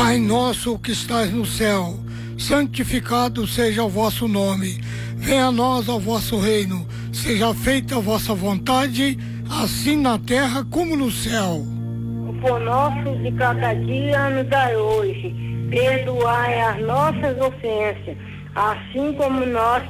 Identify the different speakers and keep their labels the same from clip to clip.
Speaker 1: Pai nosso que estais no céu, santificado seja o vosso nome. Venha a nós o vosso reino. Seja feita a vossa vontade, assim na terra como no céu.
Speaker 2: O pão nosso de cada dia nos dai hoje. Perdoai as nossas ofensas, assim como nós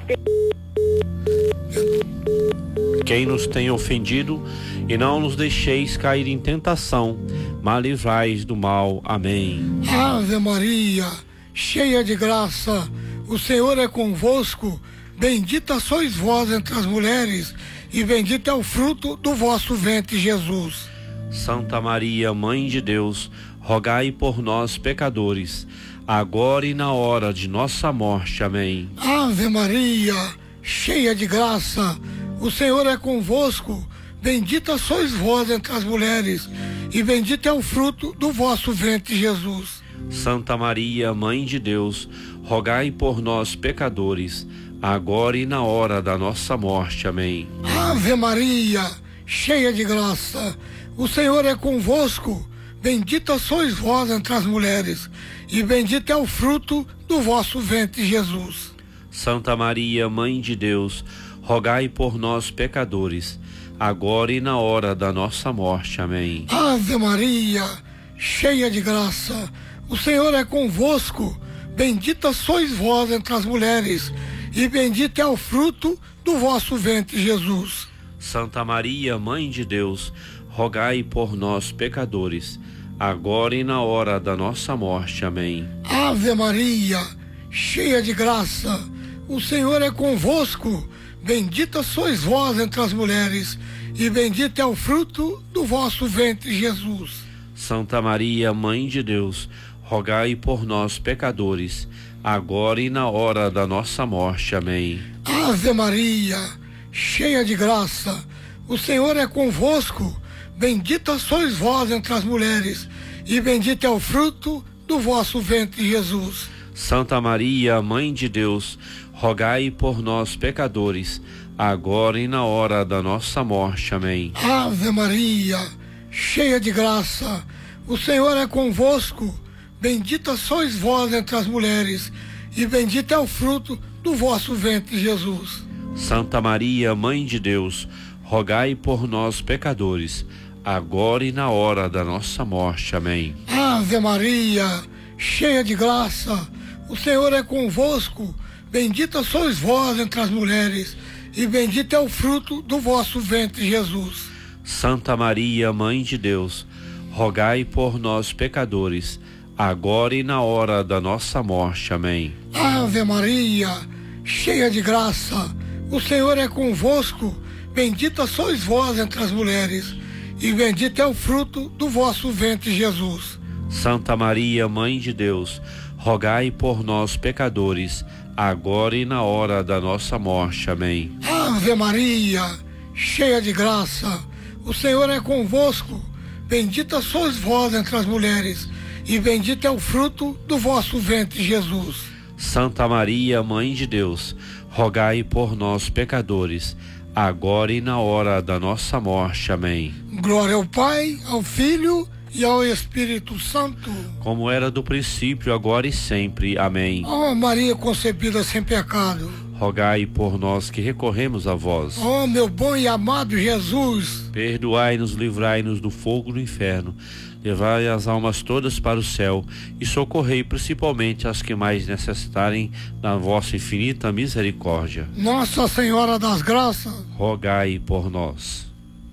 Speaker 3: quem nos tem ofendido, e não nos deixeis cair em tentação, mas livrai-nos do mal. Amém.
Speaker 1: Ave Maria, cheia de graça, o Senhor é convosco. Bendita sois vós entre as mulheres, e bendito é o fruto do vosso ventre, Jesus.
Speaker 3: Santa Maria, Mãe de Deus, rogai por nós, pecadores, agora e na hora de nossa morte. Amém.
Speaker 1: Ave Maria, cheia de graça, o Senhor é convosco. Bendita sois vós entre as mulheres, e bendito é o fruto do vosso ventre, Jesus.
Speaker 3: Santa Maria, Mãe de Deus, rogai por nós, pecadores, agora e na hora da nossa morte. Amém.
Speaker 1: Ave Maria, cheia de graça, o Senhor é convosco. Bendita sois vós entre as mulheres, e bendito é o fruto do vosso ventre, Jesus.
Speaker 3: Santa Maria, Mãe de Deus, rogai por nós, pecadores, agora e na hora da nossa morte. Amém.
Speaker 1: Ave Maria, cheia de graça, o Senhor é convosco. Bendita sois vós entre as mulheres, e bendito é o fruto do vosso ventre, Jesus.
Speaker 3: Santa Maria, Mãe de Deus, rogai por nós, pecadores, agora e na hora da nossa morte. Amém.
Speaker 1: Ave Maria, cheia de graça, o Senhor é convosco. Bendita sois vós entre as mulheres, e bendito é o fruto do vosso ventre, Jesus.
Speaker 3: Santa Maria, Mãe de Deus, rogai por nós, pecadores, agora e na hora da nossa morte. Amém.
Speaker 1: Ave Maria, cheia de graça, o Senhor é convosco. Bendita sois vós entre as mulheres, e bendito é o fruto do vosso ventre, Jesus.
Speaker 3: Santa Maria, Mãe de Deus, rogai por nós, pecadores, agora e na hora da nossa morte. Amém.
Speaker 1: Ave Maria, cheia de graça, o Senhor é convosco. Bendita sois vós entre as mulheres, e bendito é o fruto do vosso ventre, Jesus.
Speaker 3: Santa Maria, Mãe de Deus, rogai por nós, pecadores, agora e na hora da nossa morte. Amém.
Speaker 1: Ave Maria, cheia de graça, o Senhor é convosco. Bendita sois vós entre as mulheres, e bendito é o fruto do vosso ventre, Jesus.
Speaker 3: Santa Maria, Mãe de Deus, rogai por nós, pecadores, agora e na hora da nossa morte. Amém.
Speaker 1: Ave Maria, cheia de graça, o Senhor é convosco. Bendita sois vós entre as mulheres, e bendito é o fruto do vosso ventre, Jesus.
Speaker 3: Santa Maria, Mãe de Deus, rogai por nós, pecadores, agora e na hora da nossa morte. Amém.
Speaker 1: Ave Maria, cheia de graça, o Senhor é convosco. Bendita sois vós entre as mulheres, e bendito é o fruto do vosso ventre, Jesus.
Speaker 3: Santa Maria, Mãe de Deus, rogai por nós, pecadores, agora e na hora da nossa morte. Amém.
Speaker 1: Glória ao Pai, ao Filho e ao Espírito Santo,
Speaker 3: como era do princípio, agora e sempre. Amém.
Speaker 1: Ó Maria concebida sem pecado,
Speaker 3: rogai por nós que recorremos a vós.
Speaker 1: Ó meu bom e amado Jesus,
Speaker 3: perdoai-nos, livrai-nos do fogo do inferno, levai as almas todas para o céu e socorrei principalmente as que mais necessitarem da vossa infinita misericórdia.
Speaker 1: Nossa Senhora das Graças,
Speaker 3: rogai por nós.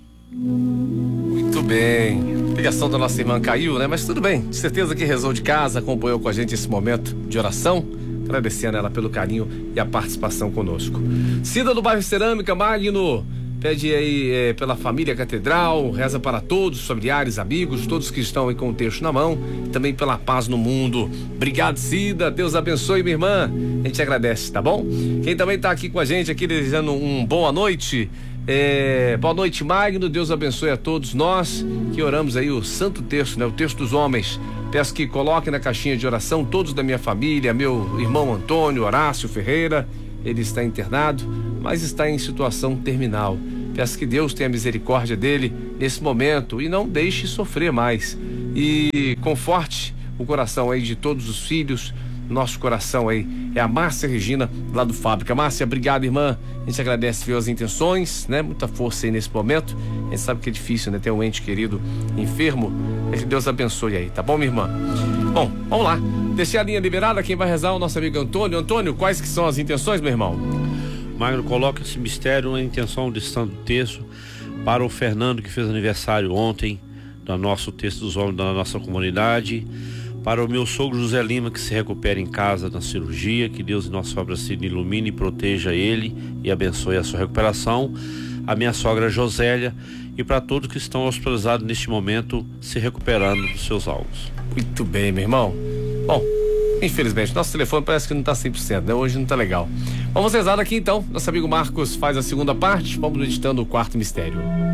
Speaker 4: Muito bem, a ligação da nossa irmã caiu, né? Mas tudo bem, de certeza que rezou de casa, acompanhou com a gente esse momento de oração, agradecendo ela pelo carinho e a participação conosco. Cida do bairro Cerâmica, Magno, pede aí pela família Catedral, reza para todos, familiares, amigos, todos que estão aí com o texto na mão, e também pela paz no mundo. Obrigado, Cida, Deus abençoe, minha irmã, a gente agradece, tá bom? Quem também tá aqui com a gente, aqui desejando boa noite, boa noite, Magno, Deus abençoe a todos nós que oramos aí o Santo Terço, né? O Terço dos Homens. Peço que coloquem na caixinha de oração todos da minha família, meu irmão Antônio Horácio Ferreira, ele está internado, mas está em situação terminal. Peço que Deus tenha misericórdia dele nesse momento e não deixe sofrer mais. E conforte o coração aí de todos os filhos. Nosso coração aí é a Márcia Regina, lá do Fábrica. Márcia, obrigado, irmã. A gente agradece, viu, as intenções, né? Muita força aí nesse momento. A gente sabe que é difícil, né? Ter um ente querido enfermo. É que Deus abençoe aí, tá bom, minha irmã? Bom, vamos lá. Deixei a linha liberada. Quem vai rezar é o nosso amigo Antônio. Antônio, quais que são as intenções, meu irmão?
Speaker 3: Magno, coloca esse mistério na intenção de Santo Terço para o Fernando, que fez aniversário ontem, do nosso Terço dos Homens da nossa comunidade. Para o meu sogro José Lima, que se recupera em casa na cirurgia, que Deus em nossa obra se ilumine e proteja ele e abençoe a sua recuperação. A minha sogra Josélia e para todos que estão hospitalizados neste momento, se recuperando dos seus alvos.
Speaker 4: Muito bem, meu irmão. Bom, infelizmente, nosso telefone parece que não está 100%, né? Hoje não está legal. Vamos rezar aqui então. Nosso amigo Marcos faz a segunda parte. Vamos meditando o quarto mistério.